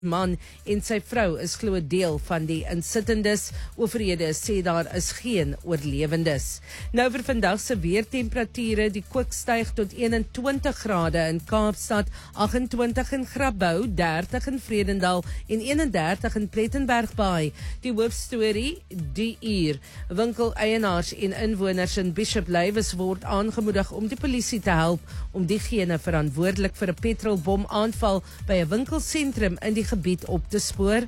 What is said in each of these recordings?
man en sy vrou is glo 'n deel van die insittendes. Owerhede sê daar is geen oorlewendes. Nou vir vandag se weertemperature, die kook styg tot 21 grade in Kaapstad, 28 in Grabouw, 30 in Vredendal en 31 in Plettenberg Bay. Die hoofstorie, die uur. Winkeleienaars en inwoners in Bishop Lywes word aangemoedig om die polisie te help om diegene verantwoordelik vir 'n petrolbom aanval by 'n winkelsentrum in die gebied op te spoor.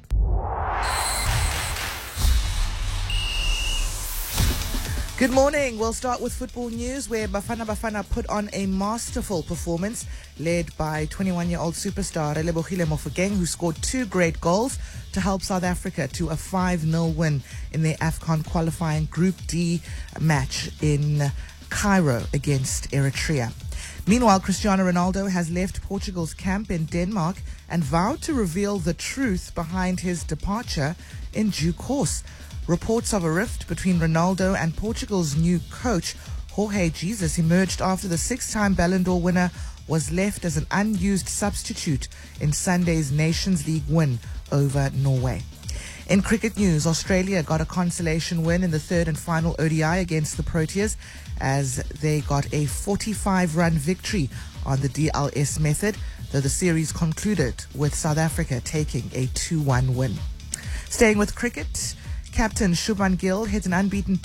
Good morning. We'll start with football news where Bafana Bafana put on a masterful performance led by 21-year-old superstar Relebogile Mofokeng, who scored 2 great goals to help South Africa to a 5-0 win in the AFCON qualifying Group D match in Cairo against Eritrea. Meanwhile, Cristiano Ronaldo has left Portugal's camp in Denmark and vowed to reveal the truth behind his departure in due course. Reports of a rift between Ronaldo and Portugal's new coach, Jorge Jesus, emerged after the 6-time Ballon d'Or winner was left as an unused substitute in Sunday's Nations League win over Norway. In cricket news, Australia got a consolation win in the third and final ODI against the Proteas as they got a 45-run victory on the DLS method, though the series concluded with South Africa taking a 2-1 win. Staying with cricket, Captain Shubman Gill hit an unbeaten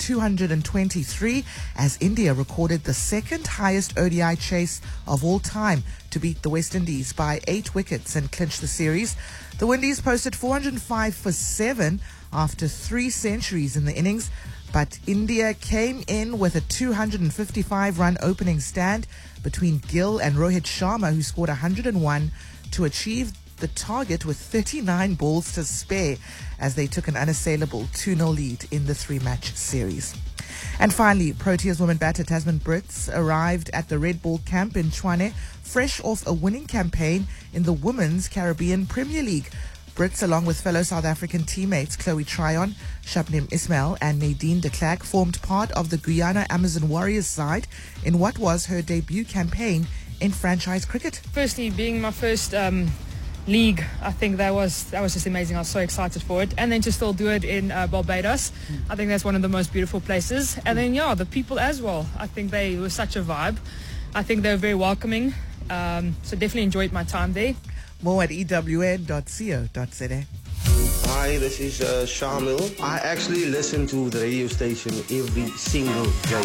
223 as India recorded the second highest ODI chase of all time to beat the West Indies by 8 wickets and clinch the series. The Windies posted 405 for 7 after 3 centuries in the innings, but India came in with a 255-run opening stand between Gill and Rohit Sharma, who scored 101 to achieve the target with 39 balls to spare as they took an unassailable 2-0 lead in the 3-match series. And finally, Proteas women batter Tasman Brits arrived at the Red Ball camp in Tshwane, fresh off a winning campaign in the Women's Caribbean Premier League. Brits, along with fellow South African teammates Chloe Tryon, Shabnim Ismail and Nadine de Klerk, formed part of the Guyana Amazon Warriors side in what was her debut campaign in franchise cricket. Firstly, being my first league, I think that was just amazing. I was so excited for it, and then to still do it in Barbados, I think that's one of the most beautiful places. And then the people as well, I think they were such a vibe. I think they were very welcoming, so definitely enjoyed my time there. More at ewn.co.za. Hi, this is Shamil. I actually listen to the radio station every single day.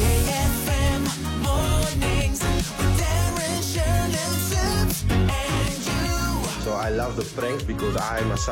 KFM mornings with Darren, Sharon, and you. So I love the pranks because I myself